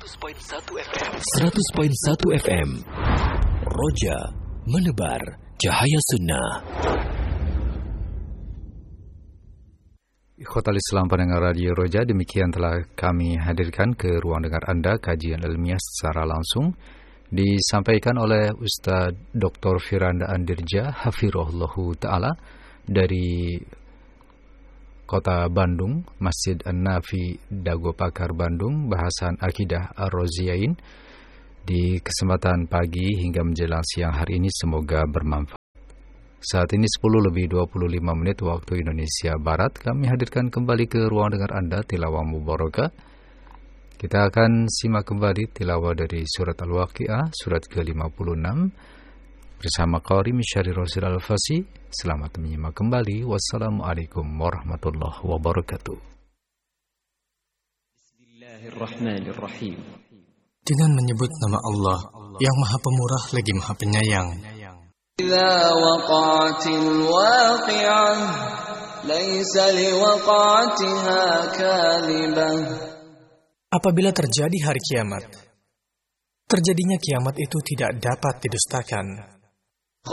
100.1 FM. Roja menebar cahaya sunnah. Ikhwatal Islam pendengar Radio Roja, demikian telah kami hadirkan ke ruang dengar Anda kajian ilmiah secara langsung disampaikan oleh Ustaz Dr. Firanda Andirja Hafirullahu Ta'ala dari Kota Bandung, Masjid An-Nafi Dago Pakar Bandung, bahasan Akidah Ar-Roziyain di kesempatan pagi hingga menjelang siang hari ini, semoga bermanfaat. Saat ini 10:25 waktu Indonesia Barat, kami hadirkan kembali ke ruang dengar Anda tilawah mubarakah. Kita akan simak kembali tilawah dari surat Al-Waqi'ah, surat ke-56 bersama Qari Misyari Rasul Al-Fasi. Selamat menyimak kembali. Wassalamualaikum warahmatullahi wabarakatuh. Bismillahirrahmanirrahim. Dengan menyebut nama Allah yang Maha Pemurah lagi Maha Penyayang. إذا وقعت الواقعة ليس لوقعتها كاذبة. Apabila terjadi hari kiamat, terjadinya kiamat itu tidak dapat didustakan.